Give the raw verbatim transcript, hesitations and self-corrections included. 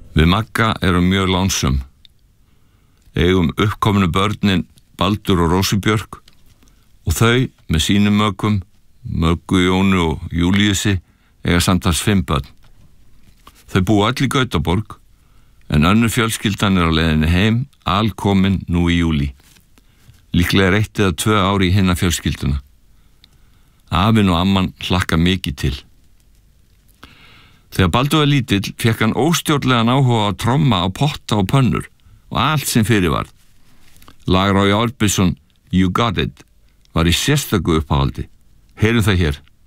Við Magga erum mjög lánsöm. Eigum uppkomnu börnin Baldur og Rósubjörg og þau með sínum mökum, Möggu, Jónu og Júlíusi, eiga samtals fimm börn. Þau búa öll í Gautaborg, en önnur fjölskyldan er á leiðinni heim, alkomin nú í júlí. Líklega er eitt eða tvö ári í hinna fjölskylduna. Afinn og amman hlakka mikið til. Þegar Baldur var lítill, fékk hann óstjórnlegan áhuga að tromma á potta og pönnur og allt sem fyrir varð. Lag Roy Orbison, You Got It, var í sérstöku uppáhaldi. Heyrum það hér.